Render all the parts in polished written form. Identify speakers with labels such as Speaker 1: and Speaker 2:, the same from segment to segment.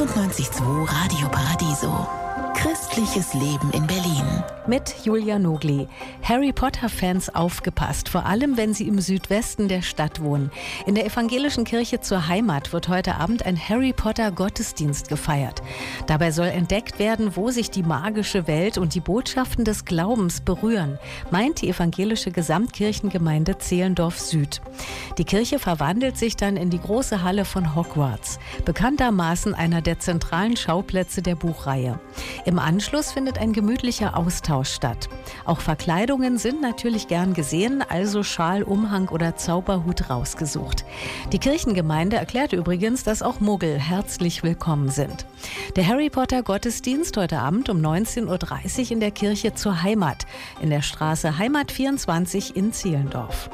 Speaker 1: 98.2 Radio Paradiso. Christliches Leben in Berlin.
Speaker 2: Mit Julia Nogli. Harry Potter-Fans aufgepasst, vor allem wenn sie im Südwesten der Stadt wohnen. In der evangelischen Kirche zur Heimat wird heute Abend ein Harry Potter-Gottesdienst gefeiert. Dabei soll entdeckt werden, wo sich die magische Welt und die Botschaften des Glaubens berühren, meint die evangelische Gesamtkirchengemeinde Zehlendorf Süd. Die Kirche verwandelt sich dann in die große Halle von Hogwarts, bekanntermaßen einer der zentralen Schauplätze der Buchreihe. Im Anschluss findet ein gemütlicher Austausch statt. Auch Verkleidungen sind natürlich gern gesehen, also Schal, Umhang oder Zauberhut rausgesucht. Die Kirchengemeinde erklärt übrigens, dass auch Muggel herzlich willkommen sind. Der Harry Potter Gottesdienst heute Abend um 19.30 Uhr in der Kirche zur Heimat, in der Straße Heimat 24 in Zehlendorf.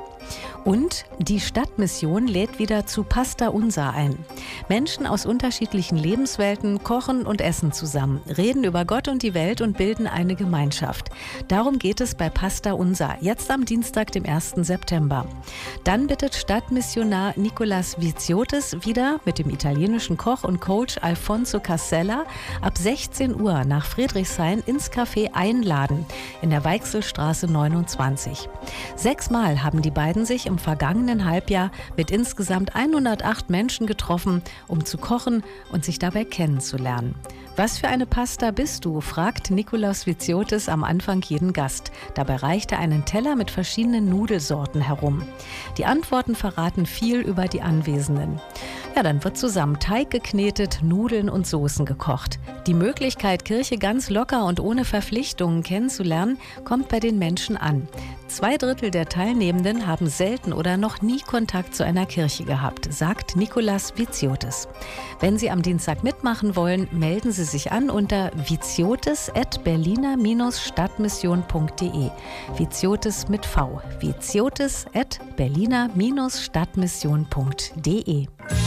Speaker 2: Und die Stadtmission lädt wieder zu Pasta Unsa ein. Menschen aus unterschiedlichen Lebenswelten kochen und essen zusammen, reden über Gott und die Welt und bilden eine Gemeinschaft. Darum geht es bei Pasta Unsa, jetzt am Dienstag, dem 1. September. Dann bittet Stadtmissionar Nicolas Viziotis wieder mit dem italienischen Koch und Coach Alfonso Casella ab 16 Uhr nach Friedrichshain ins Café einladen, in der Weichselstraße 29. 6-mal haben die beiden sich im vergangenen Halbjahr mit insgesamt 108 Menschen getroffen, um zu kochen und sich dabei kennenzulernen. Was für eine Pasta bist du? Fragt Nikolaus Viziotis am Anfang jeden Gast. Dabei reicht er einen Teller mit verschiedenen Nudelsorten herum. Die Antworten verraten viel über die Anwesenden. Ja, dann wird zusammen Teig geknetet, Nudeln und Soßen gekocht. Die Möglichkeit, Kirche ganz locker und ohne Verpflichtungen kennenzulernen, kommt bei den Menschen an. 2/3 der Teilnehmenden haben selten oder noch nie Kontakt zu einer Kirche gehabt, sagt Nicolas Viziotis. Wenn Sie am Dienstag mitmachen wollen, melden Sie sich an unter viziotis@berliner-stadtmission.de. Viziotis mit V. viziotis@berliner-stadtmission.de.